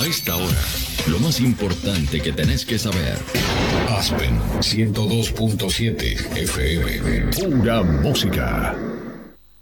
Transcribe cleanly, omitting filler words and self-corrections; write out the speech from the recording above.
A esta hora, lo más importante que tenés que saber. Aspen 102.7 FM. Pura música.